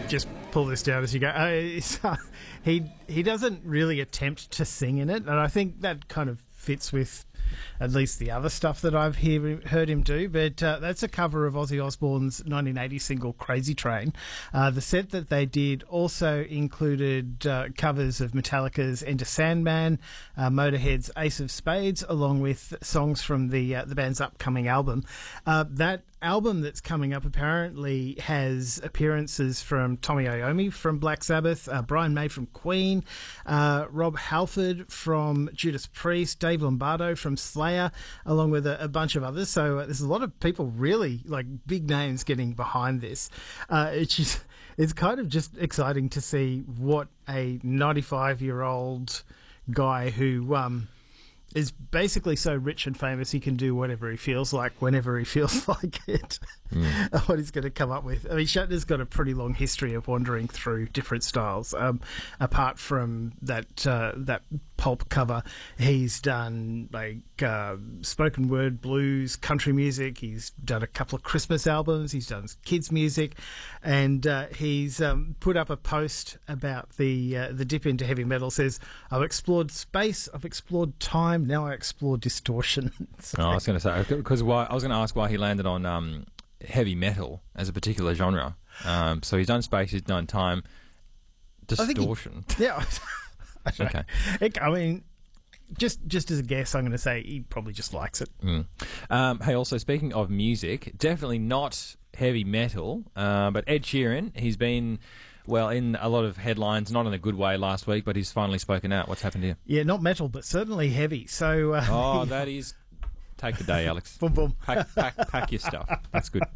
just pull this down as you go. He doesn't really attempt to sing in it, and I think that kind of fits with at least the other stuff that I've heard him do. But that's a cover of Ozzy Osbourne's 1980 single Crazy Train. The set that they did also included covers of Metallica's Enter Sandman, Motorhead's Ace of Spades, along with songs from the band's upcoming album. That album that's coming up apparently has appearances from Tommy Iommi from Black Sabbath, Brian May from Queen, Rob Halford from Judas Priest, Dave Lombardo from Slayer, along with a bunch of others. So there's a lot of people really, like, big names getting behind this. It's kind of just exciting to see what a 95-year-old guy who is basically so rich and famous he can do whatever he feels like whenever he feels like it. What he's going to come up with. I mean, Shatner's got a pretty long history of wandering through different styles. Apart from that pulp cover, he's done like spoken word, blues, country music. He's done a couple of Christmas albums. He's done kids music, and he's put up a post about the dip into heavy metal. Says, "I've explored space, I've explored time, now I explore distortion." So, I was going to say, because I was going to ask why he landed on heavy metal as a particular genre. So he's done space, he's done time, distortion. Okay. I mean, just as a guess, I'm going to say he probably just likes it. Hey, also, speaking of music, definitely not heavy metal, but Ed Sheeran, he's been, well, in a lot of headlines, not in a good way last week, but he's finally spoken out. What's happened here? Yeah, not metal, but certainly heavy. So, that is... Take the day, Alex. Boom, boom. Pack your stuff. That's good.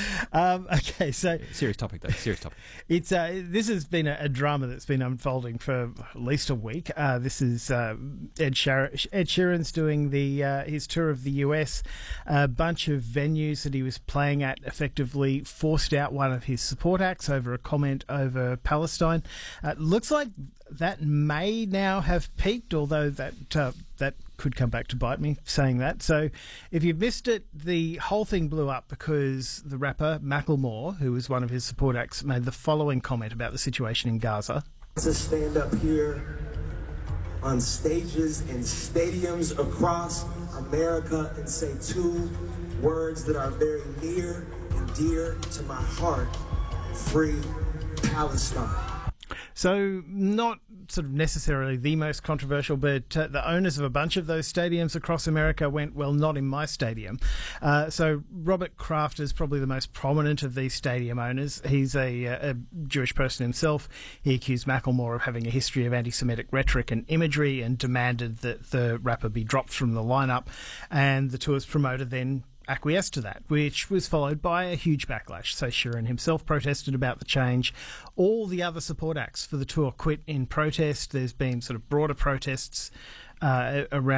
Okay, so... Serious topic, though. Serious topic. It's this has been a drama that's been unfolding for at least a week. This is Ed Sheeran's doing his tour of the US. A bunch of venues that he was playing at effectively forced out one of his support acts over a comment over Palestine. Looks like that may now have peaked, although that could come back to bite me saying that. So if you've missed it, the whole thing blew up because the rapper Macklemore, who was one of his support acts, made the following comment about the situation in Gaza. To stand up here on stages and stadiums across America and say two words that are very near and dear to my heart: free Palestine. So not sort of necessarily the most controversial, but the owners of a bunch of those stadiums across America went, well, not in my stadium. So Robert Kraft is probably the most prominent of these stadium owners. He's a Jewish person himself. He accused Macklemore of having a history of anti-Semitic rhetoric and imagery and demanded that the rapper be dropped from the lineup. And the tour's promoter then acquiesced to that, which was followed by a huge backlash. So Sheeran himself protested about the change. All the other support acts for the tour quit in protest. There's been sort of broader protests around